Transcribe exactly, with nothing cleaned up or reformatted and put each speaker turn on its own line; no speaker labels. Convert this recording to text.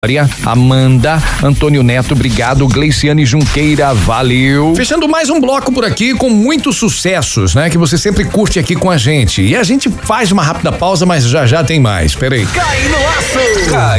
Amanda, Antônio Neto, obrigado. Gleiciane Junqueira, valeu. Fechando mais um bloco por aqui com muitos sucessos, né? Que você sempre curte aqui com a gente. E a gente faz uma rápida pausa, mas já já tem mais. Peraí.
Cai no aço! Cai